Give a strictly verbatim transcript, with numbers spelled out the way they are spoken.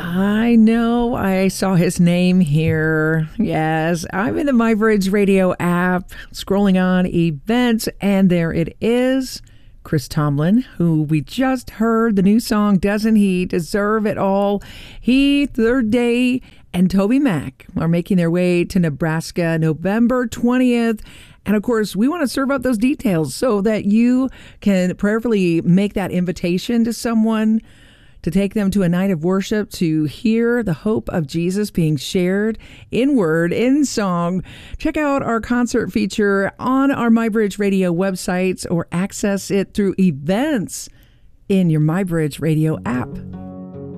I know. I saw his name here. Yes, I'm in the MyBridge Radio app, scrolling on events, and there it is. Chris Tomlin, who we just heard the new song, Doesn't He Deserve It All? He, Third Day, and Toby Mac are making their way to Nebraska November twentieth. And of course, we want to serve up those details so that you can prayerfully make that invitation to someone to take them to a night of worship, to hear the hope of Jesus being shared in word, in song. Check out our concert feature on our MyBridge Radio websites or access it through events in your MyBridge Radio app.